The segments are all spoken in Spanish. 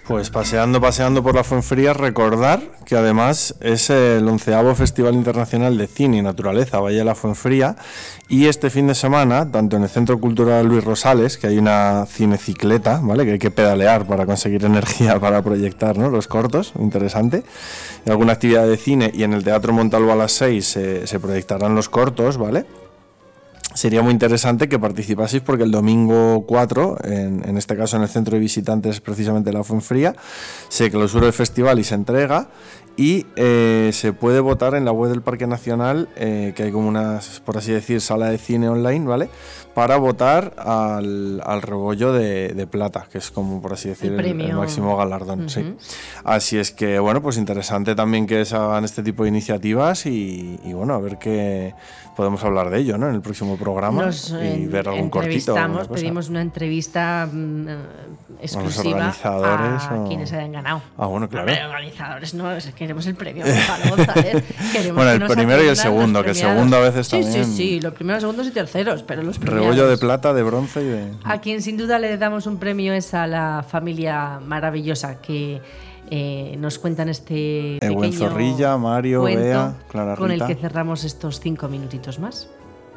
Pues paseando por la Fuenfría, recordar que además es el 11º Festival Internacional de Cine y Naturaleza Valle de la Fuenfría, y este fin de semana, tanto en el Centro Cultural Luis Rosales, que hay una cinecicleta, ¿vale?, que hay que pedalear para conseguir energía para proyectar, ¿no?, los cortos, interesante, y alguna actividad de cine, y en el Teatro Montalvo a las 6 se proyectarán los cortos, ¿vale? Sería muy interesante que participaseis porque el domingo 4, en este caso en el centro de visitantes precisamente de la Fuenfría, se clausura el festival y se entrega, y se puede votar en la web del Parque Nacional, que hay como una, por así decir, sala de cine online, ¿vale?, para votar al rebollo de plata, que es como, por así decir, el máximo galardón. Sí. Así es que, bueno, pues interesante también que se hagan este tipo de iniciativas y bueno, a ver qué podemos hablar de ello, ¿no?, en el próximo programa y ver algún cortito. Pedimos una entrevista exclusiva a quienes hayan ganado. Ah, bueno, claro. Los organizadores no, queremos el premio Gonzalo González. Bueno, el primero y el segundo, que el segundo a veces también. Sí, los primeros, segundos y terceros, pero los premiados. Rebollo de plata, de bronce y de... A quien sin duda le damos un premio es a la familia maravillosa que nos cuentan este pequeño Zorrilla, Mario, cuento, Bea, Clara Rita, con el que cerramos estos 5 minutitos más.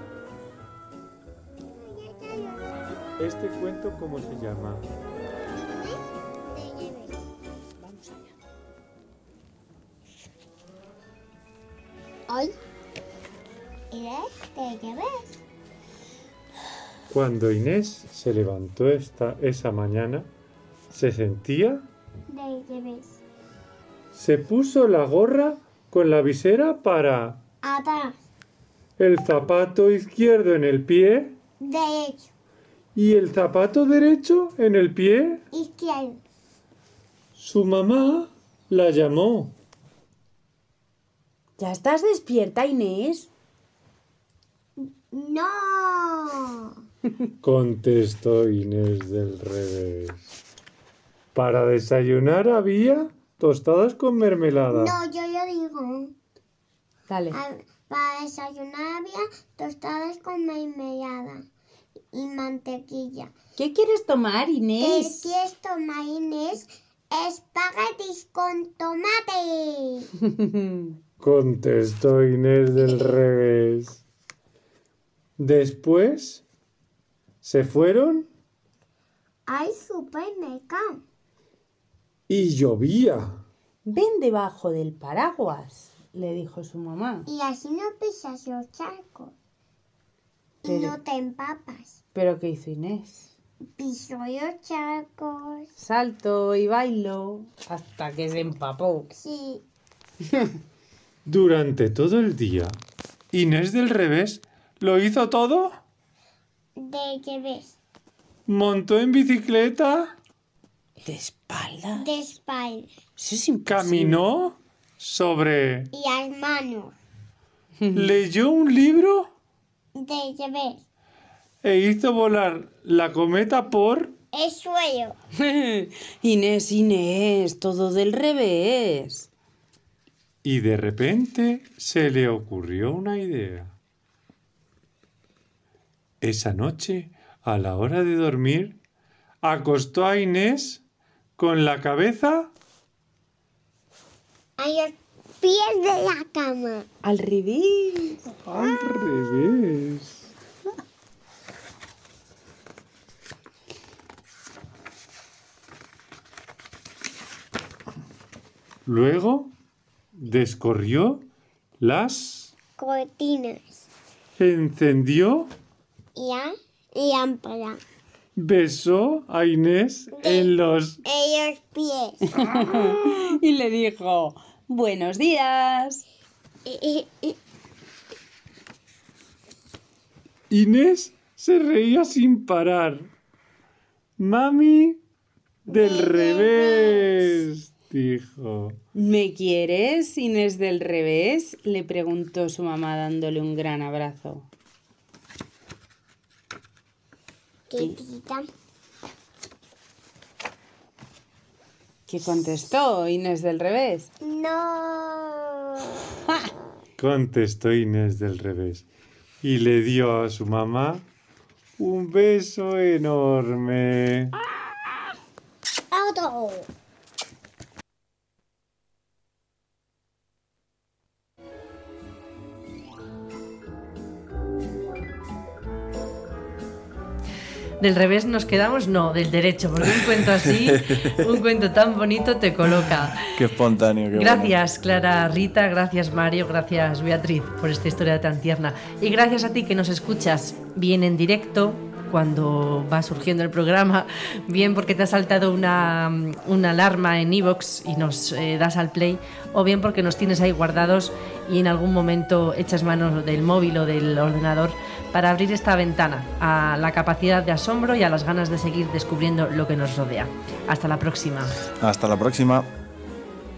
¿Este cuento cómo se llama? Hoy Inés te lleves. Cuando Inés se levantó esa mañana, se sentía... De lleves. Se puso la gorra con la visera para... Atrás. El zapato izquierdo en el pie... Derecho. Y el zapato derecho en el pie... Izquierdo. Su mamá la llamó. ¿Ya estás despierta, Inés? No. Contestó Inés del revés. Para desayunar había tostadas con mermelada. No, yo lo digo. Dale. Para desayunar había tostadas con mermelada y mantequilla. ¿Qué quieres tomar, Inés? ¿Qué quieres tomar, Inés? Espaguetis con tomate. Contestó Inés del revés. Después se fueron al supermercado. Y llovía. Ven debajo del paraguas, le dijo su mamá. Y así no pisas los charcos. Y no te empapas. ¿Pero qué hizo Inés? Pisó los charcos. Saltó y bailó hasta que se empapó. Sí. Durante todo el día, Inés del revés lo hizo todo. ¿De qué ves? Montó en bicicleta. ¿De espalda? De espalda. Eso es imposible. Caminó sobre... Y las manos. Leyó un libro. ¿De qué ves? E hizo volar la cometa por... El suelo. Inés, todo del revés. Y de repente se le ocurrió una idea. Esa noche, a la hora de dormir, acostó a Inés con la cabeza a los pies de la cama. Al revés. Al revés. Luego descorrió las cortinas. Encendió y lámpara. Besó a Inés en los pies. Y le dijo, buenos días. Inés se reía sin parar. Mami del revés, dijo. ¿Me quieres, Inés del revés?, le preguntó su mamá dándole un gran abrazo. ¿Qué contestó Inés del revés? No. Contestó Inés del revés y le dio a su mamá un beso enorme. Otro. Del revés nos quedamos, no, del derecho, porque un cuento así, un cuento tan bonito te coloca. Qué espontáneo, qué Gracias, Clara, Rita, gracias, Mario, gracias, Beatriz, por esta historia tan tierna. Y gracias a ti que nos escuchas bien en directo, cuando va surgiendo el programa, bien porque te ha saltado una alarma en iVoox y nos das al play, o bien porque nos tienes ahí guardados y en algún momento echas mano del móvil o del ordenador para abrir esta ventana a la capacidad de asombro y a las ganas de seguir descubriendo lo que nos rodea. Hasta la próxima. Hasta la próxima.